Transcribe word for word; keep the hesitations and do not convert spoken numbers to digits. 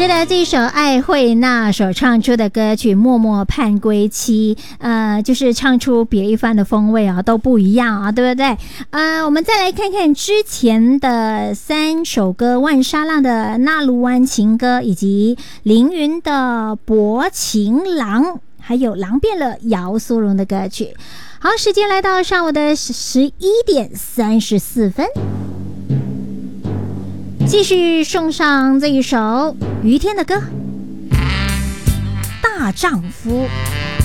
是的，这首艾慧娜所唱出的歌曲《默默盼归期》，呃，就是唱出别一番的风味啊，都不一样啊，对不对？呃，我们再来看看之前的三首歌：万沙浪的《纳鲁湾情歌》，以及凌云的《薄情郎》，还有狼变了姚苏蓉的歌曲。好，时间来到上午的十一点三十四分。继续送上这一首于天的歌《大丈夫》。